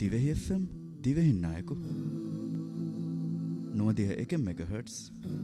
Dhivehi FM දිවෙහින් නායකු 91 MHz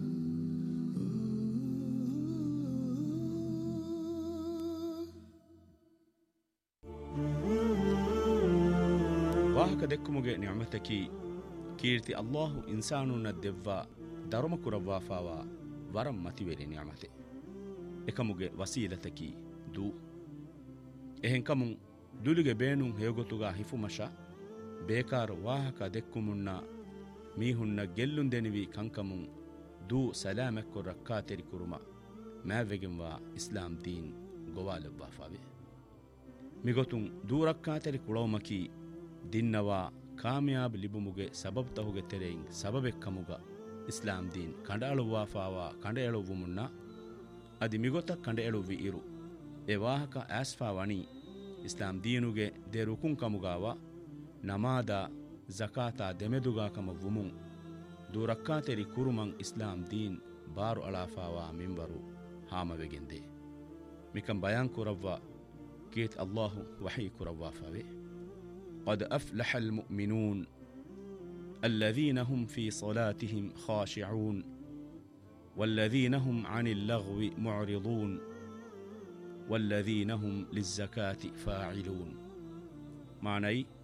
ವಾಹಕ ದೆಕ್ಕುಮುಗೆ ನಿಅಮತಕಿ ಕೀರ್ತಿ ಅಲ್ಲಾಹು ಇನ್ಸಾನುನ್ನ ದೆವ್ವ ಧರ್ಮ ಕುರವ್ವಾಫಾವ ವರಂ ಮತಿವೆರಿ ನಿಅಮತೆ ಎಕಮುಗೆ ವಸೀಲತಕಿ ದೂ ಎಹೆಂಕಮುಂ ದುಲಿಗೆ ಬೇನುಂ ಹೇಗೊತುಗ ಹಿಫುಮಶ ಬೇಕಾರ ವಾಹಕ ದೆಕ್ಕುಮುನ್ನ ಮೀಹುನ್ನ ಗೆಲ್ಲುಂದೆನಿವಿ ಕಂಕಮುಂ ದೂ ಸಲಾಮೆಕ್ಕು ರಕ್ಕಾತೆರಿ ಕುರುಮ ಮ್ಯಾವೆಗೆಂವಾ ಇಸ್ಲಾಂ ದೀನ್ ಗೋವಾಲೆವ್ವಾಫಾವೆ ಮಿಗೊತುಂ ದೂ ರಕ್ಕಾತೆರಿ ಕುಳವಮಕಿ ದಿನ್ನವಾ ಕಾಮಯಾಬ್ ಲಿಬುಮುಗೆ ಸಬಬ್ ತಹುಗೆ ತೆರೆಯಿಂ ಸಬಬೆಕ್ಕಮುಗ ಇಸ್ಲಾಂ ದೀನ್ ಕಂಡಾಳುವಾಫಾವ ಕಂಡೆಯಳುವುಮುನ್ನ ಅದಿ ಮಿಗೊತ ಕಂಡೆಯಳುವಿ ಇರು ಎ ವಾಹಕ ಆಸ್ಫಾ ವಣಿ ಇಸ್ಲಾಂ ದೀನುಗೆ ದೆ ರುಕುಂ ಕಮುಗಾವ ನಮಾದ ಜಕಾತ ದೆಮೆದುಗಾಕಮ ವುಮುಂ ದೂರಕ್ಕಾತೆರಿ ಕುರುಮಂ ಇಸ್ಲಾಂ ದೀನ್ ಬಾರು ಅಳಾಫಾವ ಮಿಂಬರು ಹಾಮವೆಗೆಂದೆ ಮಿಕಂ ಬಯಾನ್ ಕುರವ್ವ ಕೀತ್ ಅಲ್ಲಾಹು ವಹಿ ಕುರವ್ವಾಫಾವೆ قد أفلح المؤمنون الذين هم في صلاتهم خاشعون والذين هم عن اللغو معرضون والذين هم للزكاة فاعلون معني